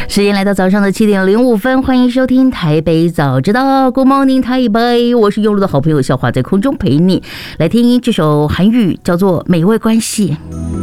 时间来到早上的7:05，欢迎收听台北早知道 Good Morning 台北，我是用路的好朋友笑话，在空中陪你来听这首韩语，叫做《美味关系》。